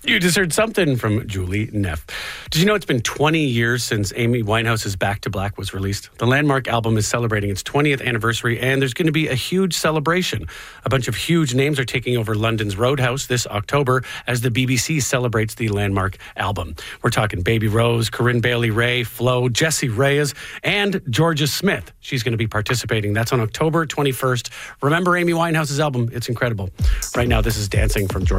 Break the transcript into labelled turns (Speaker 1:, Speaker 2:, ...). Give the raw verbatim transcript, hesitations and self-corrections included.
Speaker 1: You just heard something from Julie Neff. Did you know it's been twenty years since Amy Winehouse's Back to Black was released? The landmark album is celebrating its twentieth anniversary, and there's going to be a huge celebration. A bunch of huge names are taking over London's Roadhouse this October as the B B C celebrates the landmark album. We're talking Baby Rose, Corinne Bailey Rae, Flo, Jessie Reyes, and Georgia Smith. She's going to be participating. That's on October twenty-first. Remember Amy Winehouse's album. It's incredible. Right now, this is Dancing from Georgia.